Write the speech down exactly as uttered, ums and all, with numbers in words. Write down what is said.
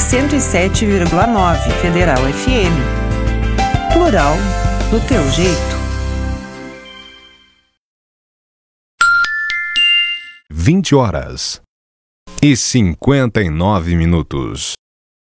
cento e sete vírgula nove Federal F M. Plural do teu jeito. vinte horas e cinquenta e nove minutos.